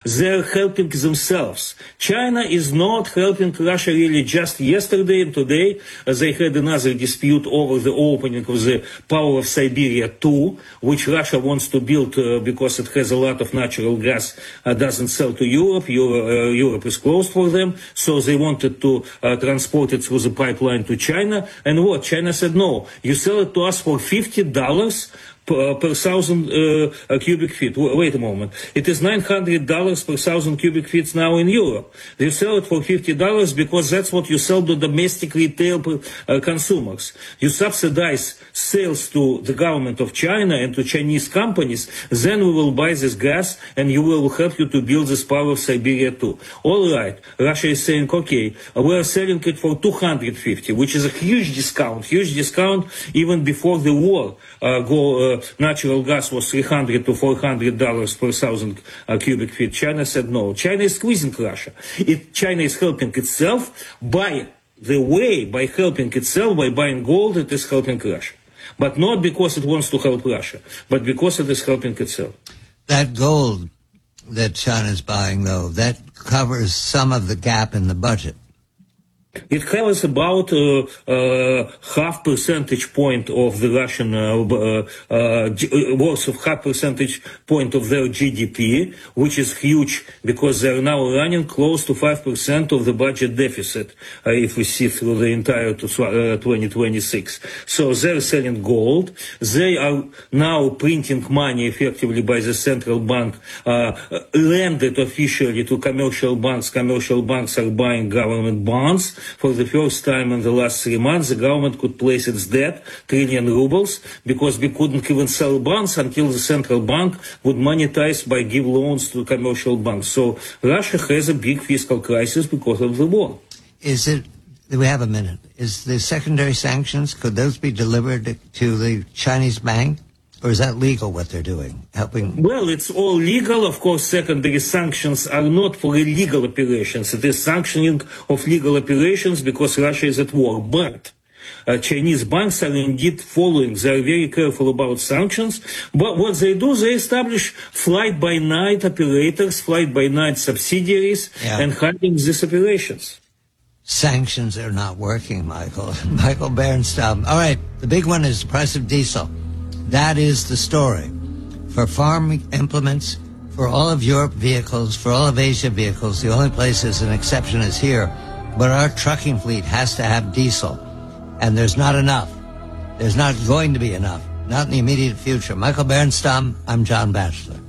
they're helping themselves. China is not helping Russia really. Just yesterday and today, they had another dispute over the opening of the Power of Siberia 2, which Russia wants to build because it has a lot of natural gas, doesn't sell to Europe. Europe is closed for them, so they wanted to transport it through the pipeline to China. And what? China said, no, you sell it to us for $50 per 1,000 cubic feet. Wait a moment. It is $900 per 1,000 cubic feet now in Europe. You sell it for $50 because that's what you sell to domestic retail consumers. You subsidize sales to the government of China and to Chinese companies, then we will buy this gas and you will help you to build this Power of Siberia too. All right. Russia is saying, okay, we are selling it for $250, which is a huge discount even before the war. Natural gas was $300 to $400 per 1,000 cubic feet. China said no. China is squeezing Russia. China is helping itself by helping itself by buying gold. It is helping Russia, but not because it wants to help Russia, but because it is helping itself. That gold that China is buying, though, that covers some of the gap in the budget. It covers about half percentage point of the Russian worth of half percentage point of their GDP, which is huge because they are now running close to 5% of the budget deficit if we see through the entire 2026. So they're selling gold. They are now printing money effectively by the central bank, lended officially to commercial banks. Commercial banks are buying government bonds. For the first time in the last 3 months, the government could place its debt, trillion rubles, because we couldn't even sell bonds until the central bank would monetize by give loans to commercial banks. So Russia has a big fiscal crisis because of the war. We have a minute. Is the secondary sanctions, could those be delivered to the Chinese bank? Or is that legal, what they're doing? Well, it's all legal. Of course, secondary sanctions are not for illegal operations. It is sanctioning of legal operations because Russia is at war. But Chinese banks are indeed following. They are very careful about sanctions. But what they do, they establish flight-by-night operators, flight-by-night subsidiaries, and hiding these operations. Sanctions are not working, Michael. Michael Berenstain. All right, the big one is the price of diesel. That is the story. For farm implements, for all of Europe vehicles, for all of Asia vehicles, the only place is an exception is here. But our trucking fleet has to have diesel. And there's not enough. There's not going to be enough. Not in the immediate future. Michael Berenstain, I'm John Batchelor.